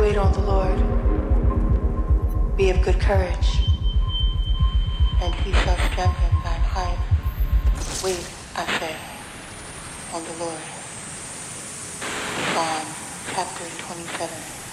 Wait on the Lord. Be of good courage, and he shall strengthen thine heart. Wait, I say, on the Lord. Psalm chapter 27.